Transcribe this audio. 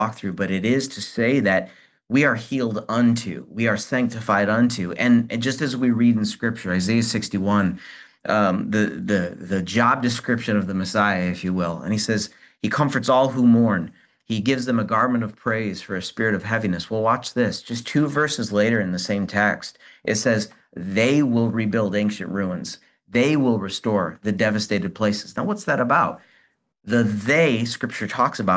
walk through, but it is to say that we are healed unto, we are sanctified unto. And just as we read in Scripture, Isaiah 61, the job description of the Messiah, if you will, and he says, He comforts all who mourn. He gives them a garment of praise for a spirit of heaviness. Well, watch this. Just two verses later in the same text, it says, They will rebuild ancient ruins. They will restore the devastated places. Now, what's that about? The they Scripture talks about